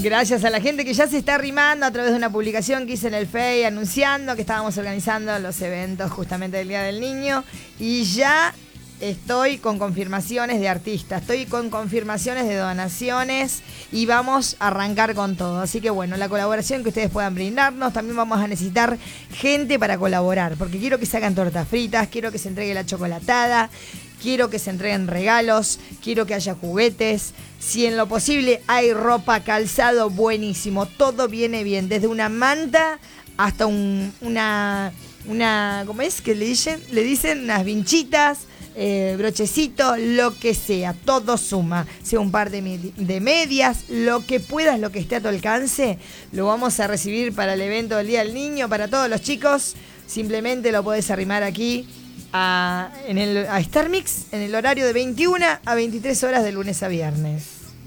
Gracias a la gente que ya se está arrimando a través de una publicación que hice en el Face anunciando que estábamos organizando los eventos justamente del Día del Niño. Y ya estoy con confirmaciones de artistas, estoy con confirmaciones de donaciones y vamos a arrancar con todo. Así que bueno, la colaboración que ustedes puedan brindarnos, también vamos a necesitar gente para colaborar, porque quiero que se hagan tortas fritas, quiero que se entregue la chocolatada, quiero que se entreguen regalos, quiero que haya juguetes. Si en lo posible hay ropa, calzado, buenísimo. Todo viene bien, desde una manta hasta una ¿cómo es que le dicen? Le dicen unas vinchitas, brochecitos, lo que sea. Todo suma. Sea un par de medias, lo que puedas, lo que esté a tu alcance. Lo vamos a recibir para el evento del Día del Niño, para todos los chicos. Simplemente lo podés arrimar aquí a Star Mix en el horario de 21 a 23 horas de lunes a viernes.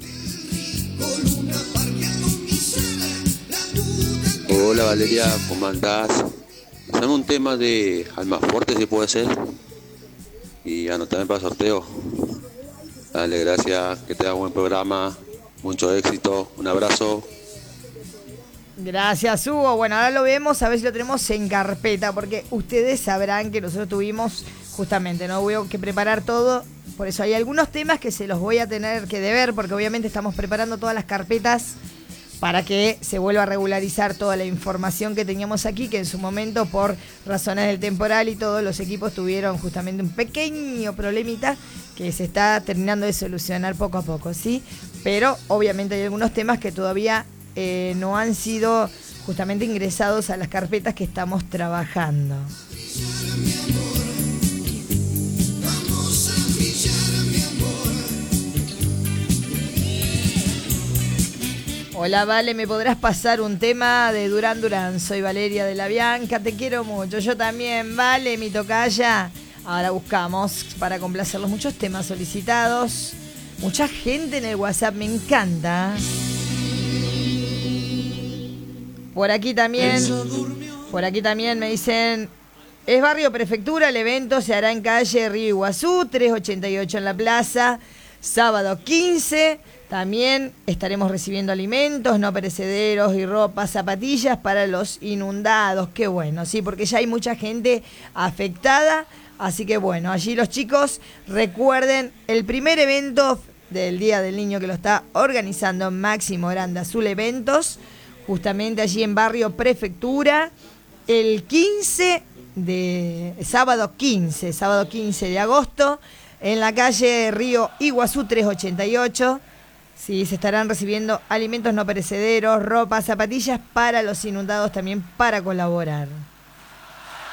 Hola Valeria, ¿cómo andás? Dame un tema de Almafuerte si puede ser y anotame para el sorteo. Dale, gracias, que te haga buen programa, mucho éxito, un abrazo. Gracias, Hugo. Bueno, ahora lo vemos, a ver si lo tenemos en carpeta, porque ustedes sabrán que nosotros tuvimos, justamente, no hubo que preparar todo, por eso hay algunos temas que se los voy a tener que deber, porque obviamente estamos preparando todas las carpetas para que se vuelva a regularizar toda la información que teníamos aquí, que en su momento, por razones del temporal y todos los equipos tuvieron justamente un pequeño problemita que se está terminando de solucionar poco a poco, ¿sí? Pero obviamente hay algunos temas que todavía no han sido justamente ingresados a las carpetas que estamos trabajando. Hola Vale, ¿me podrás pasar un tema de Durán Durán? Soy Valeria de la Bianca, te quiero mucho. Yo también, Vale, mi tocaya. Ahora buscamos para complacer los muchos temas solicitados. Mucha gente en el WhatsApp, me encanta. Por aquí también me dicen, es Barrio Prefectura, el evento se hará en calle Río Iguazú, 388 en la plaza, sábado 15. También estaremos recibiendo alimentos no perecederos y ropa, zapatillas para los inundados. Qué bueno, sí, porque ya hay mucha gente afectada. Así que bueno, allí los chicos, recuerden, el primer evento del Día del Niño que lo está organizando Máximo Grande Azul Eventos, justamente allí en Barrio Prefectura, el sábado 15 de agosto, en la calle Río Iguazú 388. Sí, se estarán recibiendo alimentos no perecederos, ropa, zapatillas para los inundados también para colaborar.